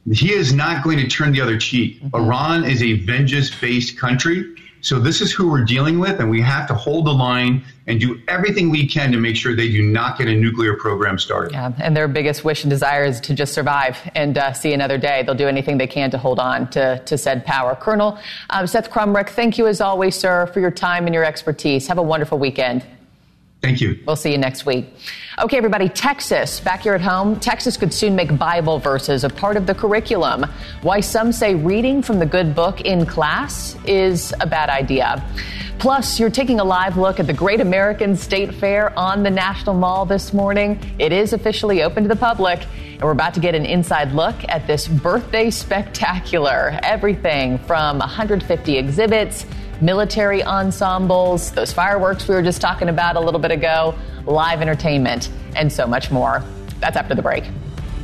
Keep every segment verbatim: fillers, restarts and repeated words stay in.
He is not going to turn the other cheek. Mm-hmm. Iran is a vengeance-based country. So this is who we're dealing with, and we have to hold the line and do everything we can to make sure they do not get a nuclear program started. Yeah, and their biggest wish and desire is to just survive and uh, see another day. They'll do anything they can to hold on to, to said power. Colonel um, Seth Crumrick, thank you as always, sir, for your time and your expertise. Have a wonderful weekend. Thank you. We'll see you next week. Okay, everybody, Texas, back here at home, Texas could soon make Bible verses a part of the curriculum. Why some say reading from the good book in class is a bad idea. Plus, you're taking a live look at the Great American State Fair on the National Mall this morning. It is officially open to the public, and we're about to get an inside look at this birthday spectacular. Everything from one hundred fifty exhibits, military ensembles, those fireworks we were just talking about a little bit ago, live entertainment, and so much more. That's after the break.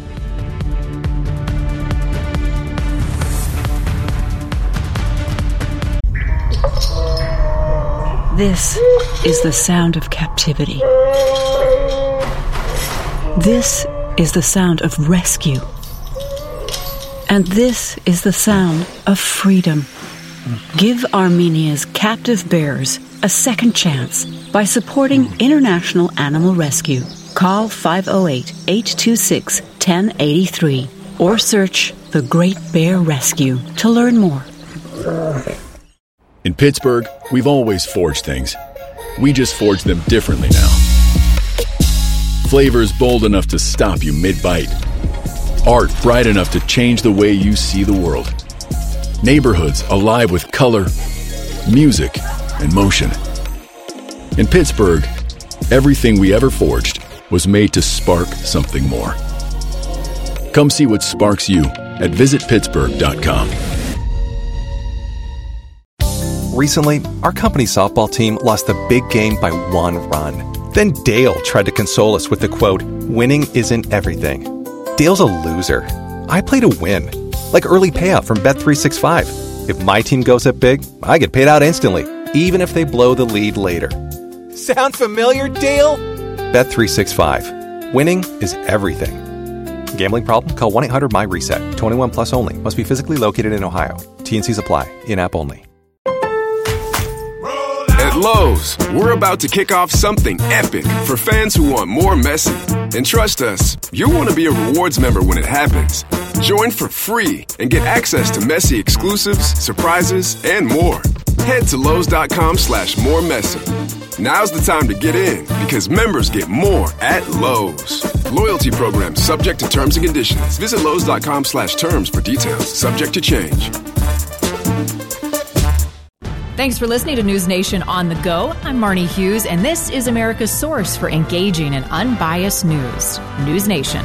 This is the sound of captivity. This is the sound of rescue. And this is the sound of freedom. Give Armenia's captive bears a second chance by supporting International Animal Rescue. Call five oh eight, eight two six, one oh eight three or search The Great Bear Rescue to learn more. In Pittsburgh, we've always forged things. We just forge them differently now. Flavors bold enough to stop you mid-bite. Art bright enough to change the way you see the world. Neighborhoods alive with color, music, and motion. In Pittsburgh, everything we ever forged was made to spark something more. Come see what sparks you at visit pittsburgh dot com. Recently, our company's softball team lost the big game by one run. Then Dale tried to console us with the quote, "Winning isn't everything." Dale's a loser. I play to win. Like early payout from Bet three sixty-five. If my team goes up big, I get paid out instantly, even if they blow the lead later. Sound familiar, Dale? Bet three sixty-five. Winning is everything. Gambling problem? Call one eight hundred M Y reset. twenty-one plus only. Must be physically located in Ohio. T and C's apply. In-app only. At Lowe's, we're about to kick off something epic for fans who want more Messi. And trust us, you'll want to be a rewards member when it happens. Join for free and get access to Messi exclusives, surprises, and more. Head to Lowe's.com slash more Messi. Now's the time to get in because members get more at Lowe's. Loyalty program subject to terms and conditions. Visit Lowe's.com slash terms for details. Subject to change. Thanks for listening to News Nation on the Go. I'm Marnie Hughes, and this is America's source for engaging and unbiased news. News Nation.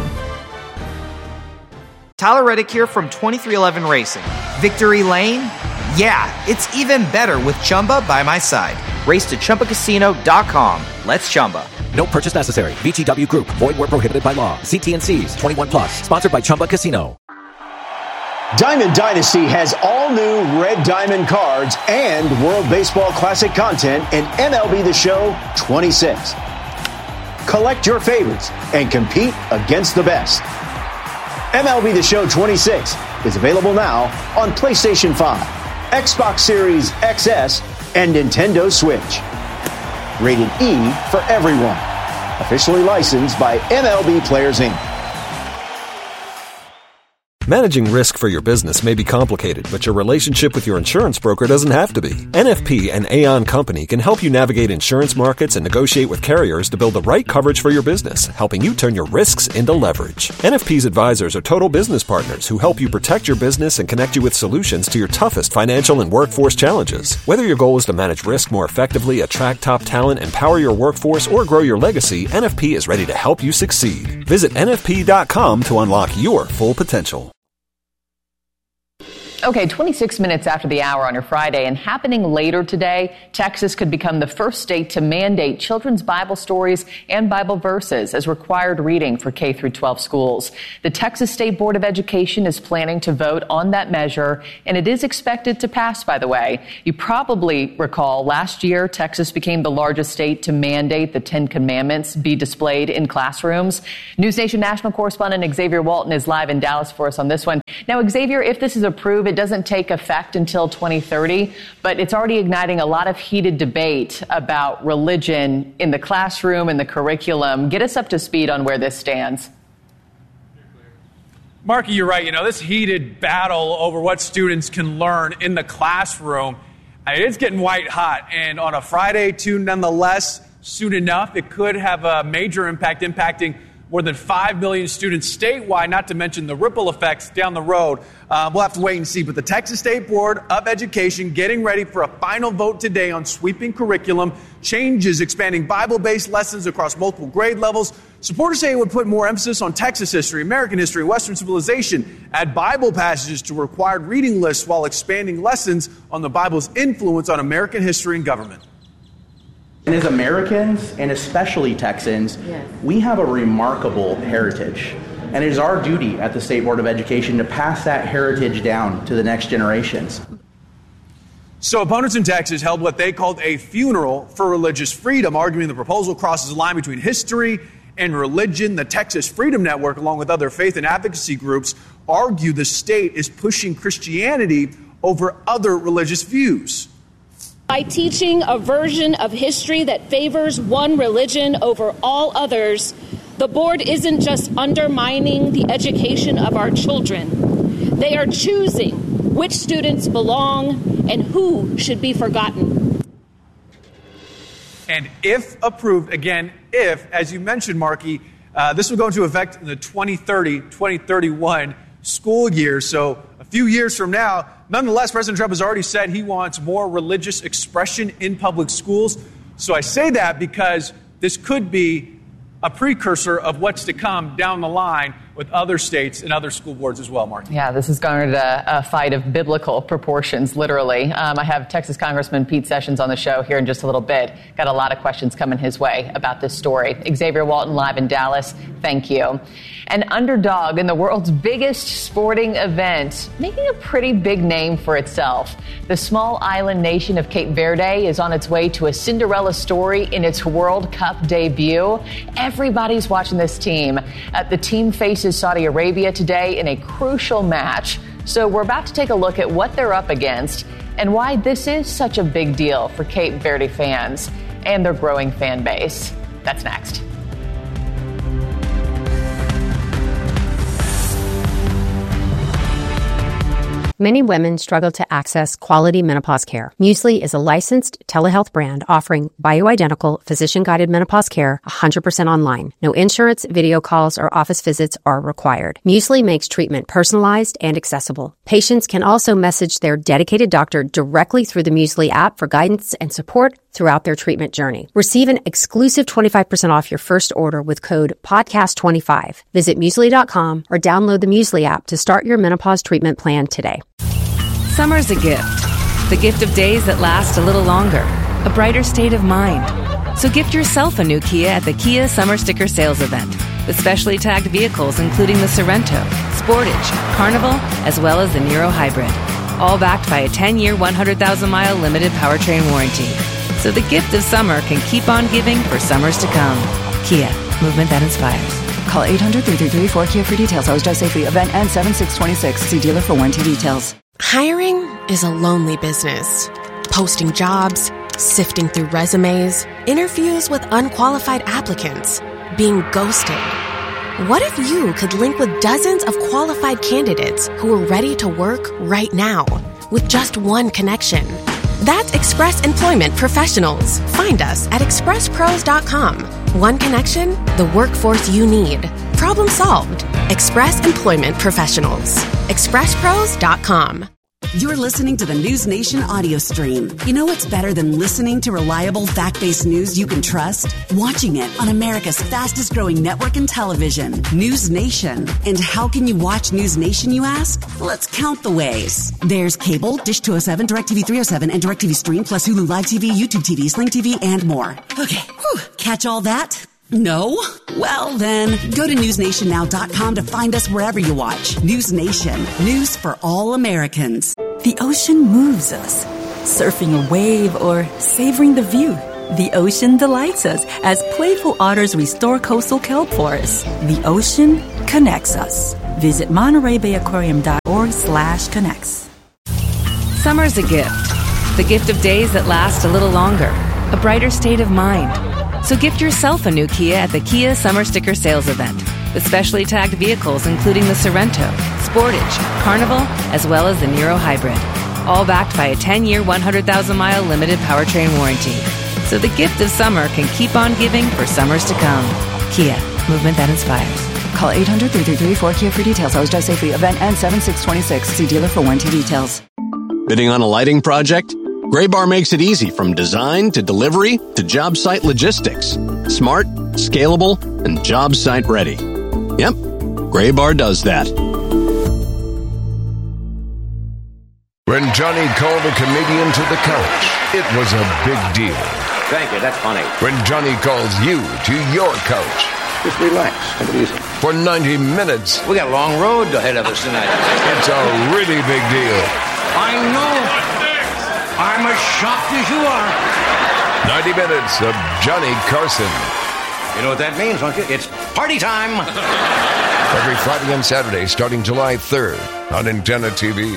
Tyler Reddick here from twenty-three eleven Racing. Victory Lane? Yeah, it's even better with Chumba by my side. Race to Chumba Casino dot com. Let's Chumba. No purchase necessary. V G W Group. Void where prohibited by law. See T and C's. twenty-one plus. Sponsored by Chumba Casino. Diamond Dynasty has all new Red Diamond cards and World Baseball Classic content in M L B The Show twenty-six. Collect your favorites and compete against the best. M L B The Show twenty-six is available now on PlayStation five, Xbox Series X S, and Nintendo Switch. Rated E for everyone. Officially licensed by M L B Players, Incorporated. Managing risk for your business may be complicated, but your relationship with your insurance broker doesn't have to be. N F P and Aon Company can help you navigate insurance markets and negotiate with carriers to build the right coverage for your business, helping you turn your risks into leverage. N F P's advisors are total business partners who help you protect your business and connect you with solutions to your toughest financial and workforce challenges. Whether your goal is to manage risk more effectively, attract top talent, empower your workforce, or grow your legacy, N F P is ready to help you succeed. Visit N F P dot com to unlock your full potential. Okay, twenty-six minutes after the hour on your Friday, and happening later today, Texas could become the first state to mandate children's Bible stories and Bible verses as required reading for K through twelve schools. The Texas State Board of Education is planning to vote on that measure, and it is expected to pass, by the way. You probably recall last year, Texas became the largest state to mandate the Ten Commandments be displayed in classrooms. News Nation national correspondent Xavier Walton is live in Dallas for us on this one. Now, Xavier, if this is approved, it doesn't take effect until twenty thirty, but it's already igniting a lot of heated debate about religion in the classroom and the curriculum. Get us up to speed on where this stands. Marky, you're right. You know, this heated battle over what students can learn in the classroom, it's getting white hot. And on a Friday, too, nonetheless, soon enough, it could have a major impact, impacting more than five million students statewide, not to mention the ripple effects down the road. Uh, we'll have to wait and see. But the Texas State Board of Education getting ready for a final vote today on sweeping curriculum changes, expanding Bible-based lessons across multiple grade levels. Supporters say it would put more emphasis on Texas history, American history, Western civilization, add Bible passages to required reading lists while expanding lessons on the Bible's influence on American history and government. And as Americans, and especially Texans, yes. we have a remarkable heritage. And it is our duty at the State Board of Education to pass that heritage down to the next generations. So opponents in Texas held what they called a funeral for religious freedom, arguing the proposal crosses the line between history and religion. The Texas Freedom Network, along with other faith and advocacy groups, argue the state is pushing Christianity over other religious views. By teaching a version of history that favors one religion over all others, the board isn't just undermining the education of our children. They are choosing which students belong and who should be forgotten. And if approved, again, if, as you mentioned, Marky, uh, this will go into effect in the twenty thirty twenty thirty-one school year. So a few years from now. Nonetheless, President Trump has already said he wants more religious expression in public schools. So I say that because this could be a precursor of what's to come down the line with other states and other school boards as well, Mark. Yeah, this has garnered a, a fight of biblical proportions, literally. Um, I have Texas Congressman Pete Sessions on the show here in just a little bit. Got a lot of questions coming his way about this story. Xavier Walton live in Dallas. Thank you. An underdog in the world's biggest sporting event, making a pretty big name for itself. The small island nation of Cape Verde is on its way to a Cinderella story in its World Cup debut. Everybody's watching this team. Uh, the team faces Saudi Arabia today in a crucial match. So we're about to take a look at what they're up against and why this is such a big deal for Cape Verde fans and their growing fan base. That's next. Many women struggle to access quality menopause care. Muesli is a licensed telehealth brand offering bioidentical, physician-guided menopause care one hundred percent online. No insurance, video calls, or office visits are required. Muesli makes treatment personalized and accessible. Patients can also message their dedicated doctor directly through the Muesli app for guidance and support throughout their treatment journey. Receive an exclusive twenty-five percent off your first order with code podcast twenty-five. Visit Muesli dot com or download the Muesli app to start your menopause treatment plan today. Summer's a gift. The gift of days that last a little longer. A brighter state of mind. So gift yourself a new Kia at the Kia Summer Sticker Sales Event. With specially tagged vehicles including the Sorrento, Sportage, Carnival, as well as the Niro Hybrid. All backed by a ten-year, one hundred thousand mile limited powertrain warranty. So the gift of summer can keep on giving for summers to come. Kia, movement that inspires. Call eight hundred, three three three, four K I A for details. Always drive safely. Event ends seven six twenty-six. See dealer for warranty details. Hiring is a lonely business. Posting jobs, sifting through resumes, interviews with unqualified applicants, being ghosted. What if you could link with dozens of qualified candidates who are ready to work right now with just one connection? That's Express Employment Professionals. Find us at express pros dot com. One connection, the workforce you need. Problem solved. Express Employment Professionals. express pros dot com. You're listening to the News Nation audio stream. You know what's better than listening to reliable, fact-based news you can trust? Watching it on America's fastest-growing network in television, News Nation. And how can you watch News Nation, you ask? Let's count the ways. There's cable, Dish two oh seven, DirecTV three oh seven, and DirecTV Stream, plus Hulu Live T V, YouTube T V, Sling T V, and more. Okay, whew. Catch all that? No? Well, then, go to news nation now dot com to find us wherever you watch. News Nation. News for all Americans. The ocean moves us. Surfing a wave or savoring the view. The ocean delights us as playful otters restore coastal kelp forests. The ocean connects us. Visit Monterey Bay Aquarium dot org slash connects. Summer's a gift. The gift of days that last a little longer. A brighter state of mind. So gift yourself a new Kia at the Kia Summer Sticker Sales Event. With specially tagged vehicles including the Sorrento, Sportage, Carnival, as well as the Niro Hybrid. All backed by a ten-year, one hundred thousand mile limited powertrain warranty. So the gift of summer can keep on giving for summers to come. Kia, movement that inspires. Call eight hundred, three three three, four K I A for details. Always drive safely. Event ends seven six twenty-six. See dealer for warranty details. Bidding on a lighting project? Graybar makes it easy from design to delivery to job site logistics. Smart, scalable, and job site ready. Yep, Graybar does that. When Johnny called a comedian to the couch, it was a big deal. Thank you, that's funny. When Johnny calls you to your couch. Just relax, take it easy. For ninety minutes. We got a long road ahead of us tonight. It's a really big deal. I know. I'm as shocked as you are. ninety minutes of Johnny Carson. You know what that means, don't you? It's party time. Every Friday and Saturday starting July third on Antenna T V.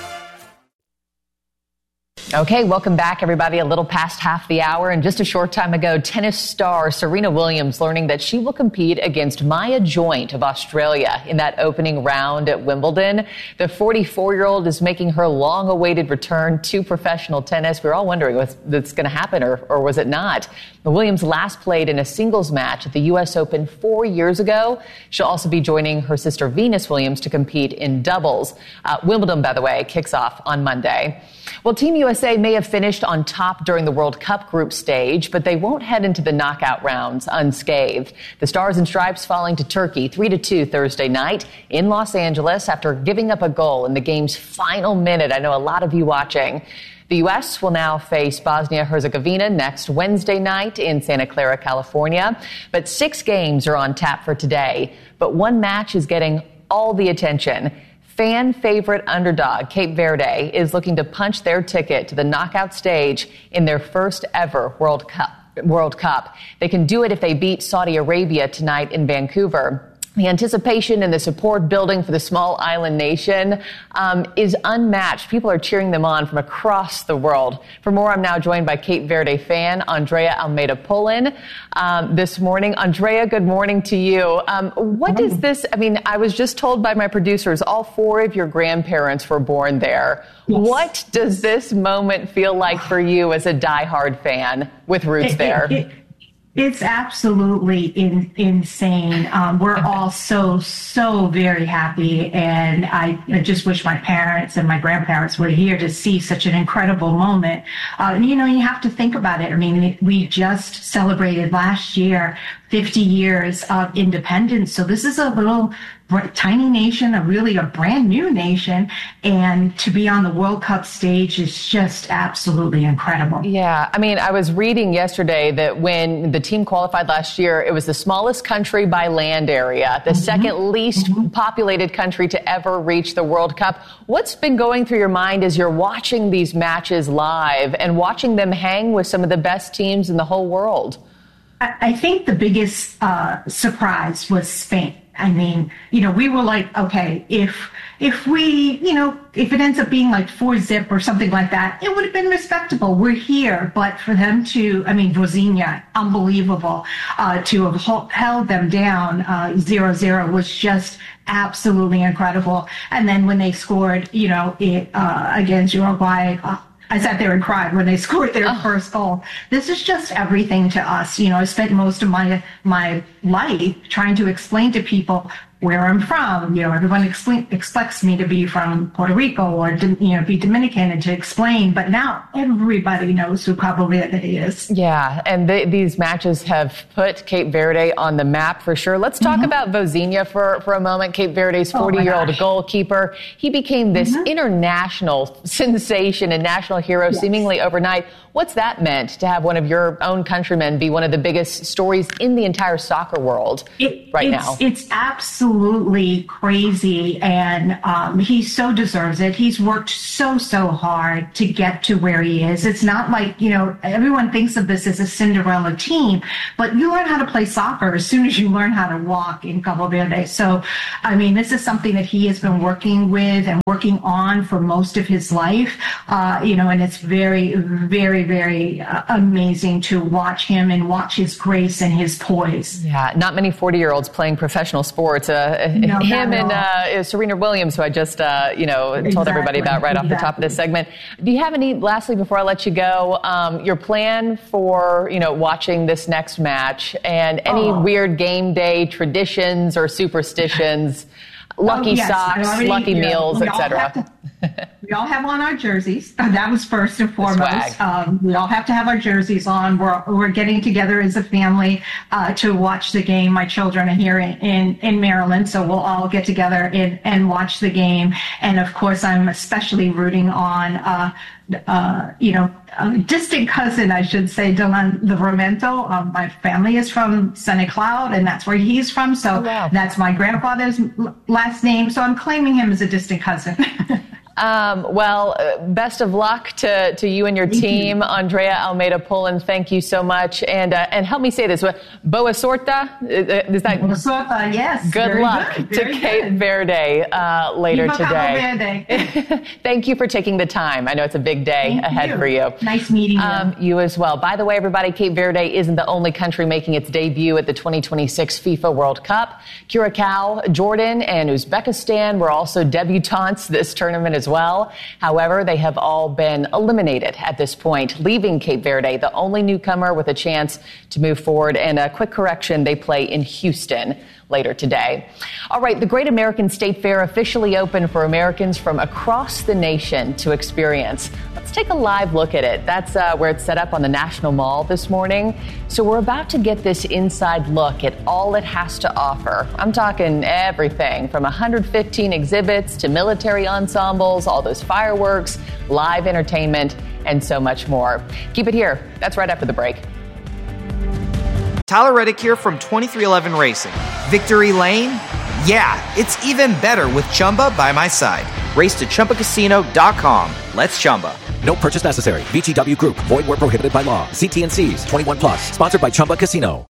Okay, welcome back, everybody. A little past half the hour, and just a short time ago, tennis star Serena Williams learning that she will compete against Maya Joint of Australia in that opening round at Wimbledon. The forty-four-year-old is making her long-awaited return to professional tennis. We were all wondering if that's going to happen, or, or was it not? Williams last played in a singles match at the U S Open four years ago. She'll also be joining her sister Venus Williams to compete in doubles. Uh, Wimbledon, by the way, kicks off on Monday. Well, Team U S A may have finished on top during the World Cup group stage, but they won't head into the knockout rounds unscathed. The Stars and Stripes falling to Turkey three to two Thursday night in Los Angeles after giving up a goal in the game's final minute. I know a lot of you watching. The U S will now face Bosnia-Herzegovina next Wednesday night in Santa Clara, California. But six games are on tap for today. But one match is getting all the attention. Fan favorite underdog Cape Verde is looking to punch their ticket to the knockout stage in their first ever World Cup. World Cup. They can do it if they beat Saudi Arabia tonight in Vancouver. The anticipation and the support building for the small island nation um, is unmatched. People are cheering them on from across the world. For more, I'm now joined by Cape Verde fan Andrea Almeida Pullen um, this morning. Andrea, good morning to you. Um, what does this, I mean, I was just told by my producers, all four of your grandparents were born there. Yes. What does this moment feel like for you as a diehard fan with roots it, there? It, it, It's absolutely in, insane. Um, we're all so, so very happy. And I, I just wish my parents and my grandparents were here to see such an incredible moment. Uh, and, you know, you have to think about it. I mean, we just celebrated last year fifty years of independence. So this is a little tiny nation, a really a brand new nation. And to be on the World Cup stage is just absolutely incredible. Yeah. I mean, I was reading yesterday that when the team qualified last year, it was the smallest country by land area, the mm-hmm. second least mm-hmm. populated country to ever reach the World Cup. What's been going through your mind as you're watching these matches live and watching them hang with some of the best teams in the whole world? I think the biggest uh, surprise was Spain. I mean, you know, we were like, okay, if if we, you know, if it ends up being like four zip or something like that, it would have been respectable. We're here. But for them to, I mean, Vozinha, unbelievable, uh, to have held them down uh, zero zero was just absolutely incredible. And then when they scored, you know, it, uh, against Uruguay, uh, I sat there and cried when they scored their oh. first goal. This is just everything to us. You know, I spent most of my my life trying to explain to people where I'm from. You know, everyone explain, expects me to be from Puerto Rico or, you know, be Dominican and to explain. But now everybody knows who Cabo Verde is. Yeah, and they, these matches have put Cape Verde on the map for sure. Let's talk mm-hmm. about Vozinha for, for a moment. Cape Verde's forty-year-old oh goalkeeper. He became this mm-hmm. international sensation and national hero yes. seemingly overnight. What's that meant to have one of your own countrymen be one of the biggest stories in the entire soccer world it, right it's, now? It's absolutely absolutely crazy, and um, he so deserves it. He's worked so, so hard to get to where he is. It's not like, you know, everyone thinks of this as a Cinderella team, but you learn how to play soccer as soon as you learn how to walk in Cabo Verde. So, I mean, this is something that he has been working with and working on for most of his life, uh, you know, and it's very, very, very uh, amazing to watch him and watch his grace and his poise. Yeah, not many forty-year-olds playing professional sports. Uh, no, him and uh, Serena Williams, who I just, uh, you know, exactly. told everybody about right exactly. off the top of this segment. Do you have any, lastly, before I let you go, um, your plan for, you know, watching this next match and any oh. weird game day traditions or superstitions, lucky oh, yes. socks, already, lucky you know, meals, et cetera? We all have on our jerseys. That was first and foremost. Um, we all have to have our jerseys on. We're we're getting together as a family uh, to watch the game. My children are here in, in, in Maryland, so we'll all get together and, and watch the game. And of course, I'm especially rooting on, uh, uh, you know, a distant cousin, I should say, Dylan Livramento. Um, my family is from Saint Cloud, and that's where he's from. So oh, wow. that's my grandfather's last name. So I'm claiming him as a distant cousin. Um, well, uh, best of luck to, to you and your thank team, you. Andrea Almeida Pullen. Thank you so much. And uh, and help me say this. Boa sorta? Is that Boa sorta, yes. Good Very luck good. to Very Cape good. Verde uh, later Viva today. Verde. Thank you for taking the time. I know it's a big day thank ahead you. for you. Nice meeting you. Um, you as well. By the way, everybody, Cape Verde isn't the only country making its debut at the twenty twenty-six FIFA World Cup. Curacao, Jordan, and Uzbekistan were also debutantes this tournament as well. However, they have all been eliminated at this point, leaving Cape Verde the only newcomer with a chance to move forward. And a quick correction, they play in Houston later today. All right, the Great American State Fair officially open for Americans from across the nation to experience. Let's take a live look at it. That's uh, where it's set up on the National Mall this morning. So we're about to get this inside look at all it has to offer. I'm talking everything from one hundred fifteen exhibits to military ensembles, all those fireworks, live entertainment, and so much more. Keep it here. That's right after the break. Tyler Reddick here from twenty-three eleven Racing. Victory Lane? Yeah, it's even better with Chumba by my side. Race to Chumba Casino dot com. Let's Chumba. No purchase necessary. V G W Group. Void where prohibited by law. See T and C's. twenty-one plus. Sponsored by Chumba Casino.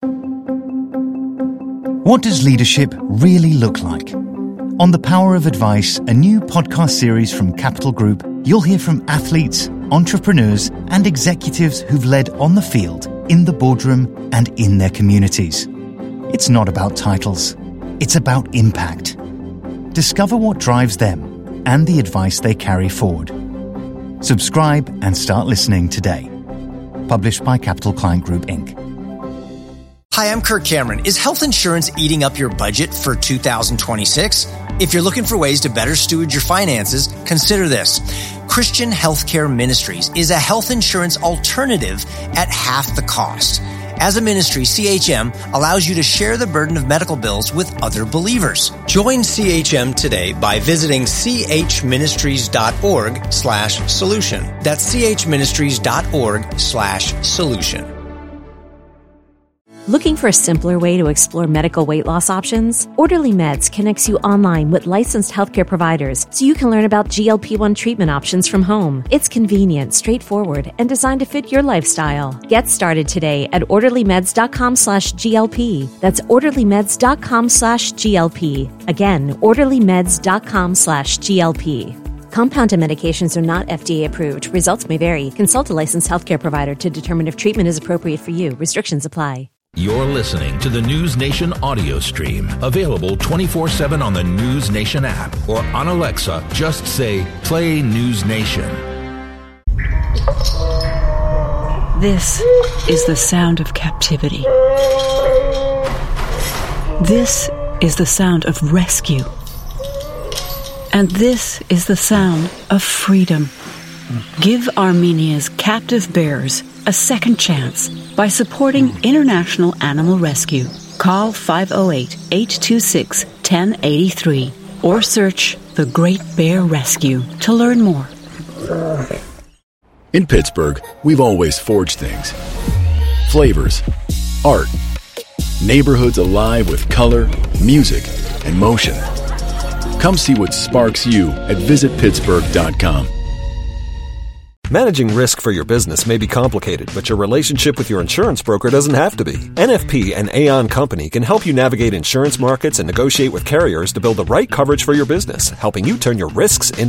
What does leadership really look like? On The Power of Advice, a new podcast series from Capital Group, you'll hear from athletes, entrepreneurs, and executives who've led on the field, in the boardroom, and in their communities. It's not about titles. It's about impact. Discover what drives them and the advice they carry forward. Subscribe and start listening today. Published by Capital Client Group, Incorporated. Hi, I'm Kirk Cameron. Is health insurance eating up your budget for two thousand twenty-six? If you're looking for ways to better steward your finances, consider this. Christian Healthcare Ministries is a health insurance alternative at half the cost. As a ministry, C H M allows you to share the burden of medical bills with other believers. Join C H M today by visiting chministries.org slash solution. That's chministries.org slash solution. Looking for a simpler way to explore medical weight loss options? Orderly Meds connects you online with licensed healthcare providers so you can learn about G L P one treatment options from home. It's convenient, straightforward, and designed to fit your lifestyle. Get started today at orderlymeds.com slash GLP. That's orderlymeds.com slash GLP. Again, orderlymeds.com slash GLP. Compounded medications are not F D A approved. Results may vary. Consult a licensed healthcare provider to determine if treatment is appropriate for you. Restrictions apply. You're listening to the News Nation audio stream, available twenty-four seven on the News Nation app or on Alexa. Just say, play News Nation. This is the sound of captivity. This is the sound of rescue. And this is the sound of freedom. Give Armenia's captive bears a second chance by supporting International Animal Rescue. Call five oh eight, eight two six, one oh eight three or search The Great Bear Rescue to learn more. In Pittsburgh, we've always forged things. Flavors, art, neighborhoods alive with color, music, and motion. Come see what sparks you at visit pittsburgh dot com. Managing risk for your business may be complicated, but your relationship with your insurance broker doesn't have to be. N F P and Aon Company can help you navigate insurance markets and negotiate with carriers to build the right coverage for your business, helping you turn your risks into